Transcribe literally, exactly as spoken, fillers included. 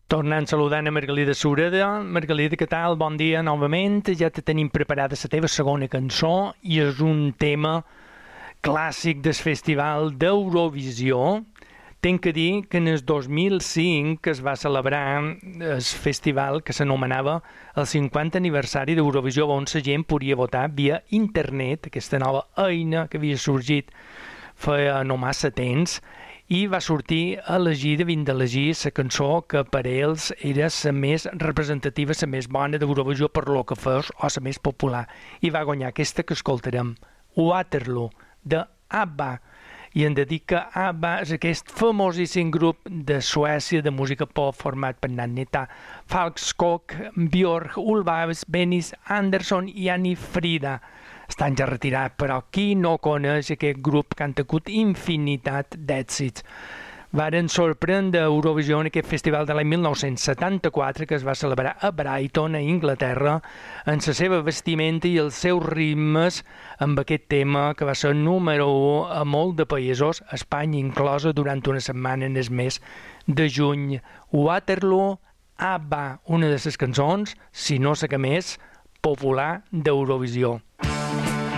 Tornant saludant a Margalida Sureda. Margalida, què tal? Bon dia novament. Ja te tenim preparada la teva segona cançó i és un tema clàssic del Festival d'Eurovisió. Tenc que dir que en el dos mil cinc es va celebrar el festival que s'anomenava el cinquanta aniversari d'Eurovisió, on la gent podia votar via internet, aquesta nova eina que havia sorgit fa no massa temps, i va sortir elegida, vint d'elegir la cançó que per ells era la més representativa, la més bona d'Eurovisió per lo que fos, o la més popular. I va guanyar aquesta que escoltarem, Waterloo, de ABBA. I hem de dir que ABBA és aquest famosíssim grup de Suècia de música pop format per Agneta Falkskog, Björk, Ulvaeus, Bennis, Andersson i Annie Frida. Estan ja retirats, però qui no coneix aquest grup que han tingut infinitat d'èxits? Varen sorprendre Eurovisió en aquest festival de l'any mil nou-cents setanta-quatre que es va celebrar a Brighton, a Inglaterra, en la seva vestimenta i els seus ritmes amb aquest tema que va ser número u a molt de països, Espanya inclosa, durant una setmana en el mes de juny. Waterloo, ABBA, una de les cançons, si no la que més, popular d'Eurovisió.